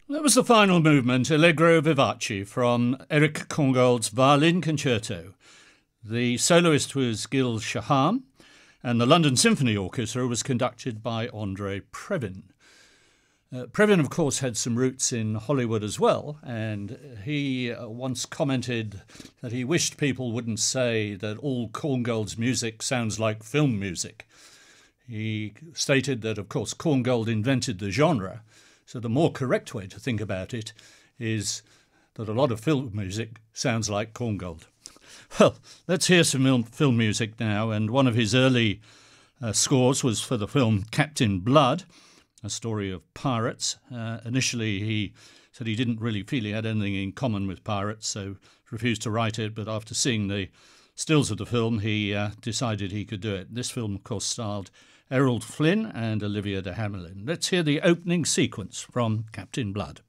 That was the final movement, Allegro Vivace, from Erich Korngold's Violin Concerto. The soloist was Gil Shaham, and the London Symphony Orchestra was conducted by Andrei Previn. Previn, of course, had some roots in Hollywood as well, and he once commented that he wished people wouldn't say that all Korngold's music sounds like film music. He stated that, of course, Korngold invented the genre, so the more correct way to think about it is that a lot of film music sounds like Korngold. Well, let's hear some film music now, and one of his early scores was for the film Captain Blood, a story of pirates. Initially, he said he didn't really feel he had anything in common with pirates, so refused to write it, but after seeing the stills of the film, he decided he could do it. This film, of course, starred Errol Flynn and Olivia de Havilland. Let's hear the opening sequence from Captain Blood.